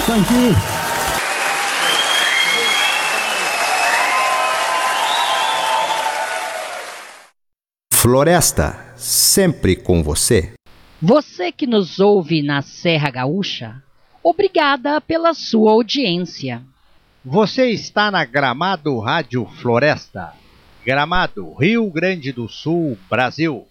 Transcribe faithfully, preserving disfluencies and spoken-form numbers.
Thank you. Floresta, sempre com você. Você que nos ouve na Serra Gaúcha, obrigada pela sua audiência. Você está na Gramado Rádio Floresta. Gramado, Rio Grande do Sul, Brasil.